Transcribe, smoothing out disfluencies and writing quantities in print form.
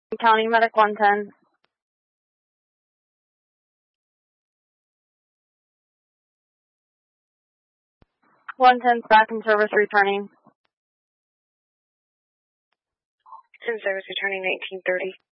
County Medic 110. 110's back in service returning. In service returning 1930.